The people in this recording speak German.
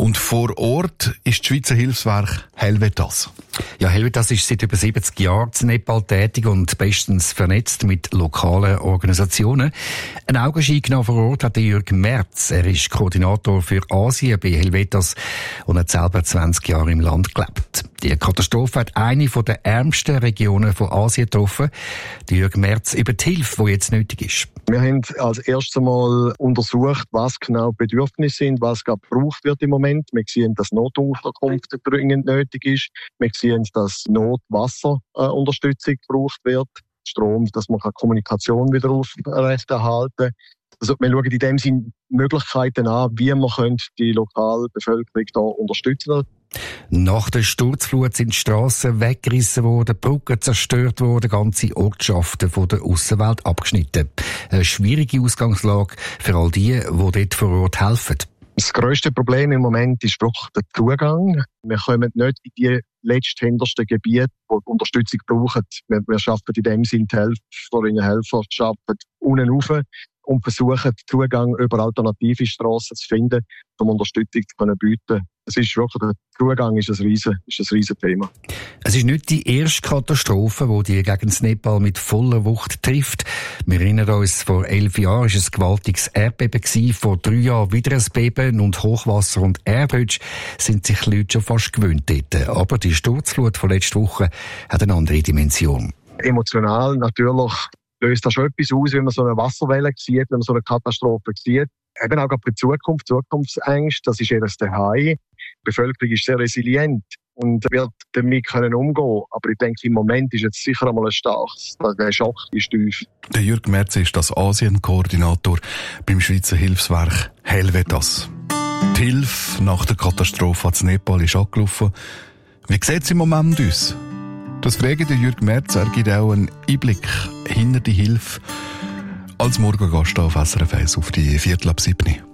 Und vor Ort ist das Schweizer Hilfswerk Helvetas. Ja, Helvetas ist seit über 70 Jahren in Nepal tätig und bestens vernetzt mit lokalen Organisationen. Ein Augenschein genommen vor Ort hat Jürg Merz. Er ist Koordinator für Asien bei Helvetas und hat selber 20 Jahre im Land gelebt. Die Katastrophe hat eine der ärmsten Regionen von Asien getroffen. Jürg Merz über die Hilfe, die jetzt nötig ist. Wir haben als erstes Mal untersucht, was genau Bedürfnisse sind, was gerade gebraucht wird im Moment. Wir sehen, dass Notunterkunft dringend nötig ist. Wir sehen, dass Notwasserunterstützung gebraucht wird. Strom, dass man Kommunikation wieder aufrechterhalten kann. Also wir schauen in dem Sinne Möglichkeiten an, wie man die lokale Bevölkerung da unterstützen kann. Nach der Sturzflut sind die Strassen weggerissen worden, Brücken zerstört worden, ganze Ortschaften von der Aussenwelt abgeschnitten. Eine schwierige Ausgangslage für all die dort vor Ort helfen. Das grösste Problem im Moment ist wirklich der Zugang. Wir kommen nicht in die letzthintersten Gebiete, die Unterstützung brauchen. Wir schaffen in dem Sinne die Helfer schaffen unten rauf und versuchen, den Zugang über alternative Strassen zu finden, um Unterstützung zu bieten. Es ist wirklich, der Zugang ist ein riesen Thema. Es ist nicht die erste Katastrophe, die Gegend Nepal mit voller Wucht trifft. Wir erinnern uns, vor 11 Jahren war es ein gewaltiges Erdbeben gewesen, vor 3 Jahren wieder ein Beben und Hochwasser und Erdrutsch sind sich die Leute schon fast gewöhnt dort. Aber die Sturzflut von letzter Woche hat eine andere Dimension. Emotional natürlich löst das schon etwas aus, wenn man so eine Wasserwelle sieht, wenn man so eine Katastrophe sieht. Eben auch für die Zukunft, Zukunftsängste, das ist eher das Daheim. Die Bevölkerung ist sehr resilient und wird damit umgehen können. Aber ich denke, im Moment ist jetzt sicher einmal ein starkes, der Schock ist tief. Der Jürg Merz ist das Asien-Koordinator beim Schweizer Hilfswerk Helvetas. Die Hilfe nach der Katastrophe in Nepal ist angelaufen. Wie sieht es im Moment aus? Das fragt Jürg Merz. Er gibt auch einen Einblick hinter die Hilfe als Morgengast auf SRF 1 auf die 6:45.